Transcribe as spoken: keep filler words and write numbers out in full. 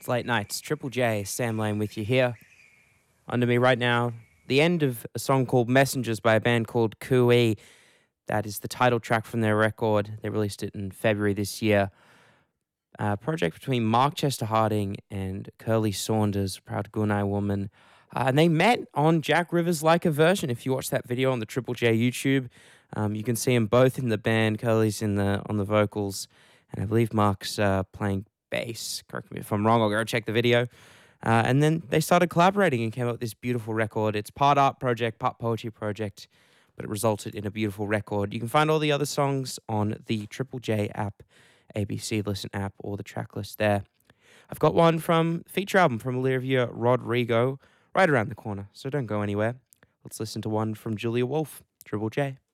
It's late nights. Triple J, Sam Lane with you here. Under me right now, the end of a song called Messengers by a band called Cooee. That is the title track from their record. They released it in February this year. A project between Mark Chester Harding and Curly Saunders, proud Gunai woman. Uh, and they met on Jack Rivers' Like a Version. If you watch that video on the Triple J YouTube, um, you can see them both in the band. Curly's in the on the vocals, and I believe Mark's uh, playing bass. Correct me if I'm wrong. I'll go check the video. Uh, and then they started collaborating and came up with this beautiful record. It's part art project, part poetry project, but it resulted in a beautiful record. You can find all the other songs on the Triple J app, A B C Listen app, or the track list there. I've got one from feature album from Olivia Rodrigo right around the corner, so don't go anywhere. Let's listen to one from Julia Wolf, Triple J.